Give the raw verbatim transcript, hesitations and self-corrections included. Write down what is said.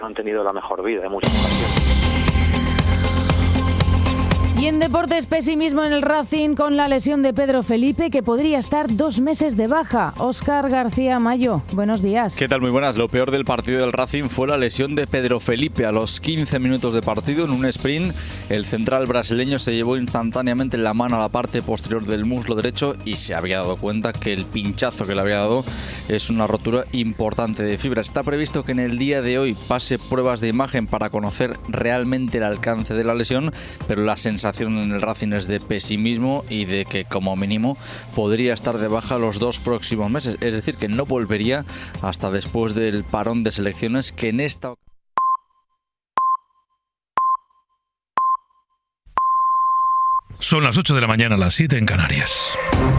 no han tenido la mejor vida en muchas ocasiones. Y en deportes, pesimismo en el Racing con la lesión de Pedro Felipe, que podría estar dos meses de baja. Óscar García Mayo, buenos días. ¿Qué tal? Muy buenas. Lo peor del partido del Racing fue la lesión de Pedro Felipe. A los quince minutos de partido, en un sprint, el central brasileño se llevó instantáneamente la mano a la parte posterior del muslo derecho y se había dado cuenta que el pinchazo que le había dado es una rotura importante de fibra. Está previsto que en el día de hoy pase pruebas de imagen para conocer realmente el alcance de la lesión, pero la sensación en el Racing es de pesimismo y de que como mínimo podría estar de baja los dos próximos meses, es decir, que no volvería hasta después del parón de selecciones, que en esta Son las ocho de la mañana, las siete en Canarias.